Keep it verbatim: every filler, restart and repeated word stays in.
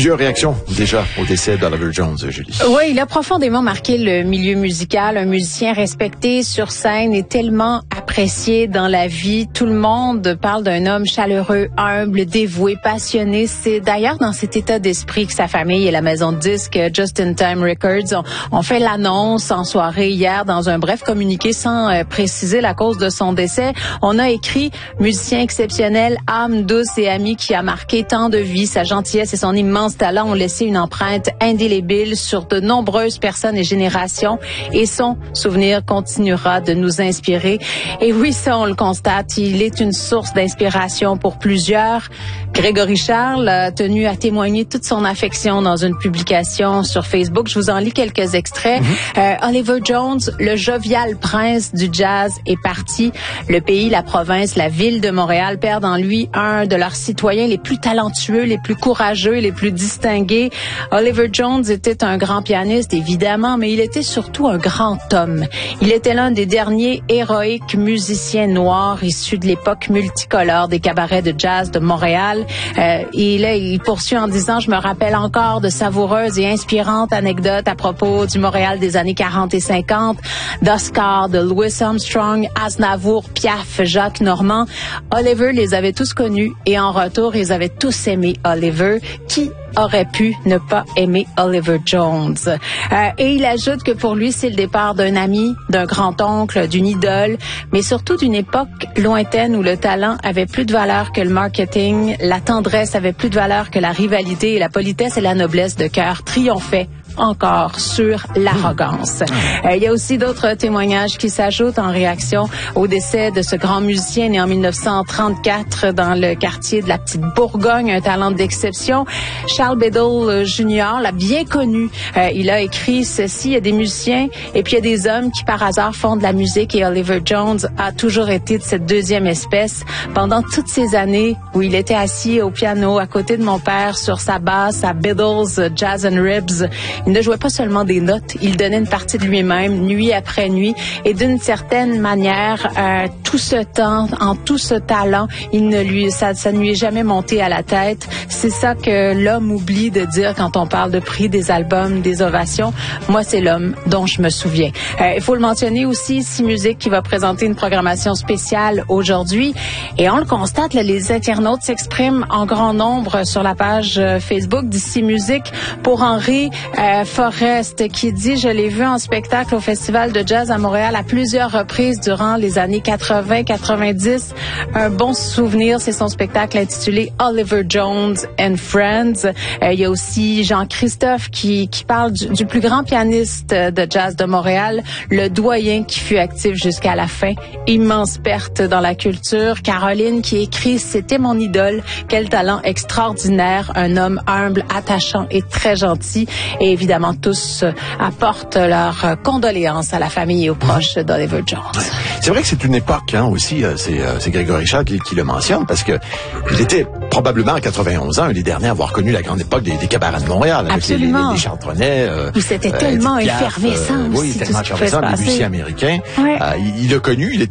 Plusieurs réactions déjà au décès d'Oliver Jones, Julie. Oui, il a profondément marqué le milieu musical, un musicien respecté sur scène et tellement apprécié dans la vie. Tout le monde parle d'un homme chaleureux, humble, dévoué, passionné. C'est d'ailleurs dans cet état d'esprit que sa famille et la maison de disques Just in Time Records ont, ont fait l'annonce en soirée hier dans un bref communiqué sans euh, préciser la cause de son décès. On a écrit « Musicien exceptionnel, âme douce et ami qui a marqué tant de vies, sa gentillesse et son immense talent ont laissé une empreinte indélébile sur de nombreuses personnes et générations et son souvenir continuera de nous inspirer. » Et oui, ça, on le constate, il est une source d'inspiration pour plusieurs. Grégory Charles a tenu à témoigner toute son affection dans une publication sur Facebook. Je vous en lis quelques extraits. Mm-hmm. Euh, Oliver Jones, le jovial prince du jazz, est parti. Le pays, la province, la ville de Montréal perdent en lui un de leurs citoyens les plus talentueux, les plus courageux, les plus distingué. Oliver Jones était un grand pianiste, évidemment, mais il était surtout un grand homme. Il était l'un des derniers héroïques musiciens noirs issus de l'époque multicolore des cabarets de jazz de Montréal. Euh, et là, il poursuit en disant « Je me rappelle encore de savoureuses et inspirantes anecdotes à propos du Montréal des années quarante et cinquante, d'Oscar, de Louis Armstrong, Aznavour, Piaf, Jacques Normand. Oliver les avait tous connus et en retour, ils avaient tous aimé Oliver. Qui aurait pu ne pas aimer Oliver Jones. Euh, et il ajoute que pour lui, c'est le départ d'un ami, d'un grand-oncle, d'une idole, mais surtout d'une époque lointaine où le talent avait plus de valeur que le marketing, la tendresse avait plus de valeur que la rivalité et la politesse et la noblesse de cœur triomphaient encore sur l'arrogance. Euh, il y a aussi d'autres témoignages qui s'ajoutent en réaction au décès de ce grand musicien né en mille neuf cent trente-quatre dans le quartier de la Petite Bourgogne, un talent d'exception. Charles Biddle Junior l'a bien connu. Euh, il a écrit ceci: il y a des musiciens et puis il y a des hommes qui par hasard font de la musique et Oliver Jones a toujours été de cette deuxième espèce. Pendant toutes ces années où il était assis au piano à côté de mon père sur sa basse à Biddle's Jazz and Ribs, il ne jouait pas seulement des notes, il donnait une partie de lui-même, nuit après nuit, et d'une certaine manière, euh, tout ce temps, en tout ce talent, il ne lui, ça, ça ne lui est jamais monté à la tête. C'est ça que l'homme oublie de dire quand on parle de prix des albums, des ovations. Moi, c'est l'homme dont je me souviens. Euh, il faut le mentionner aussi, C Musique qui va présenter une programmation spéciale aujourd'hui, et on le constate, là, les internautes s'expriment en grand nombre sur la page Facebook d'Ici Musique pour Henri euh, Forrest qui dit « Je l'ai vu en spectacle au Festival de jazz à Montréal à plusieurs reprises durant les années quatre-vingts quatre-vingt-dix. Un bon souvenir, c'est son spectacle intitulé Oliver Jones and Friends. Euh, il y a aussi Jean-Christophe qui, qui parle du, du plus grand pianiste de jazz de Montréal, le doyen qui fut actif jusqu'à la fin. Immense perte dans la culture. Caroline qui écrit « C'était mon idole. Quel talent extraordinaire. Un homme humble, attachant et très gentil. » Et évidemment, tous apportent leurs condoléances à la famille et aux proches d'Oliver Jones. C'est vrai que c'est une époque, hein, aussi, c'est, c'est Grégory Charles qui, qui le mentionne, parce que il était probablement à quatre-vingt-onze ans un des derniers à avoir connu la grande époque des, des cabarets de Montréal. Avec les, les, les Chartronnais. Euh, Où c'était euh, tellement Piaf, effervescent euh, aussi. Oui, tellement effervescent, les musiciens américains. Ouais. Euh, il, il a connu, il était